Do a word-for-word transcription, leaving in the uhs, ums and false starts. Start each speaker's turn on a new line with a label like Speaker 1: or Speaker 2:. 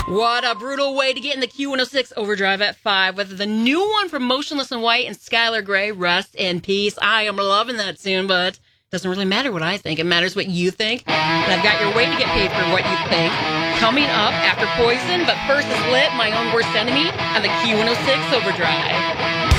Speaker 1: What a brutal way to get in the Q one oh six Overdrive at five with the new one from Motionless in White and Skylar Grey, Rest in Peace. I am loving that tune, but it doesn't really matter what I think. It matters what you think. And I've got your way to get paid for what you think coming up after Poison. But first is Lit, My Own Worst Enemy, on the Q one oh six Overdrive.